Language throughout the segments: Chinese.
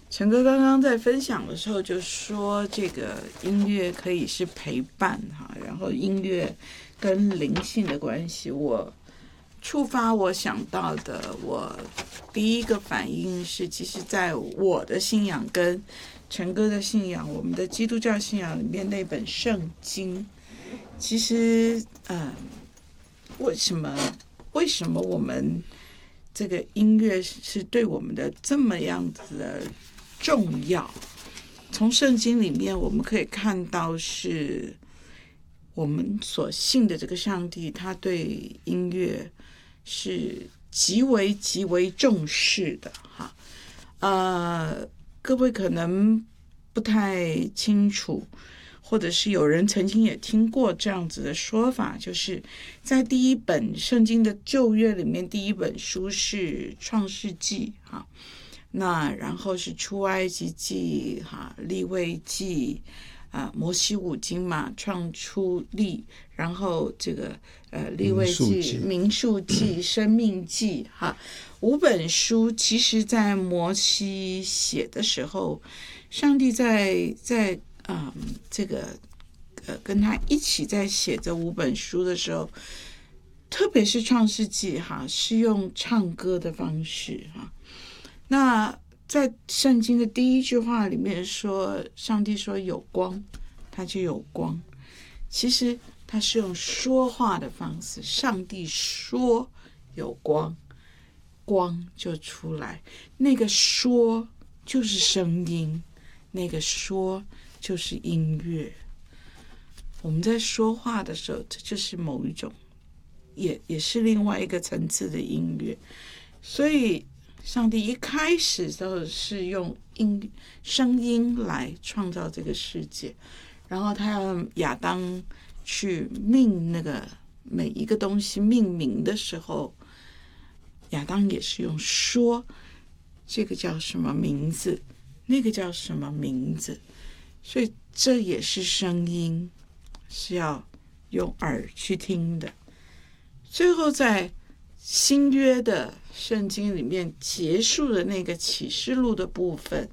陈哥刚刚在分享的时候就说，这个音乐可以是陪伴哈，然后音乐跟灵性的关系，我触发我想到的，我第一个反应是，其实在我的信仰跟陈哥的信仰，我们的基督教信仰里面那本圣经，其实为什么我们这个音乐是对我们的这么样子的重要？从圣经里面我们可以看到，是我们所信的这个上帝，他对音乐是极为极为重视的哈。各位可能不太清楚，或者是有人曾经也听过这样子的说法，就是在第一本圣经的旧约里面，第一本书是创世纪哈，那然后是出埃及记哈、利未记摩西五经嘛，创出利，然后这个利未记、民数记、生命记哈，五本书其实在摩西写的时候，上帝在这个跟他一起在写这五本书的时候，特别是创世纪哈，是用唱歌的方式哈。那在圣经的第一句话里面说，上帝说有光，它就有光。其实它是用说话的方式，上帝说有光，光就出来。那个说就是声音，那个说就是音乐。我们在说话的时候，这就是某一种，也是另外一个层次的音乐。所以上帝一开始的时候是用声音来创造这个世界，然后他要亚当去命那个每一个东西命名的时候，亚当也是用说，这个叫什么名字，那个叫什么名字，所以这也是声音，是要用耳去听的。最后在新约的圣经里面结束的那个启示录的部分，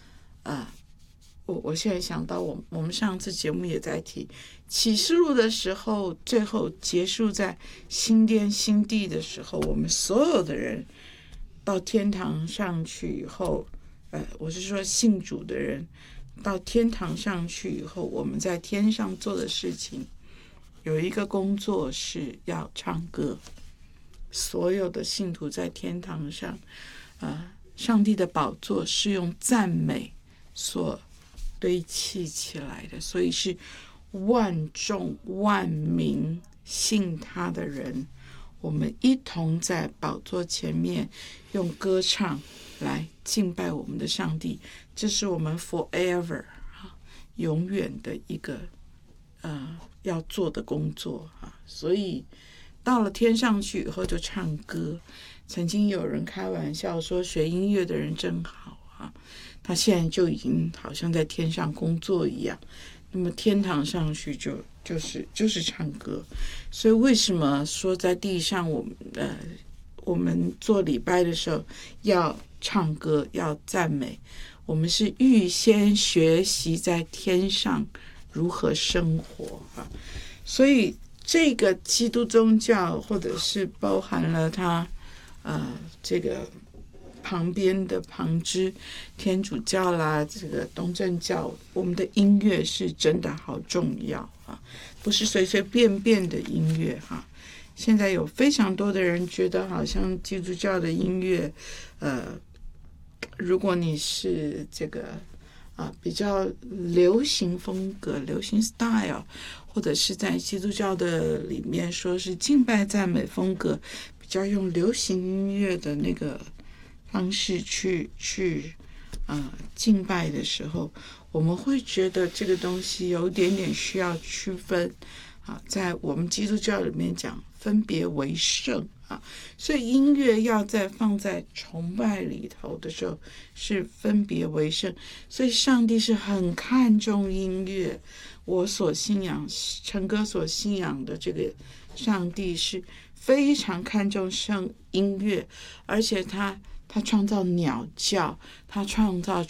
我现在想到我们上次节目也在提启示录的时候，最后结束在新天新地的时候，我们所有的人到天堂上去以后，我是说信主的人到天堂上去以后，我们在天上做的事情有一个工作是要唱歌。所有的信徒在天堂上，上帝的宝座是用赞美所堆砌起来的，所以是万众万民信他的人，我们一同在宝座前面用歌唱来敬拜我们的上帝，这是我们 forever 永远的一个要做的工作所以到了天上去以后就唱歌。曾经有人开玩笑说，学音乐的人真好他现在就已经好像在天上工作一样。那么天堂上去就是唱歌。所以为什么说在地上我们做礼拜的时候要唱歌要赞美，我们是预先学习在天上如何生活所以这个基督宗教或者是包含了它这个旁边的旁支天主教啦，这个东正教，我们的音乐是真的好重要不是随随便便的音乐现在有非常多的人觉得好像基督教的音乐如果你是这个比较流行风格流行 style， 或者是在基督教的里面说是敬拜赞美风格，比较用流行音乐的那个方式去敬拜的时候，我们会觉得这个东西有点点需要区分在我们基督教里面讲分别为圣所以音乐要放在崇拜里头的时候是分别为圣。所以上帝是很看重音乐，我所信仰陈哥所信仰的这个上帝是非常看重音乐，而且他创造鸟叫，他创造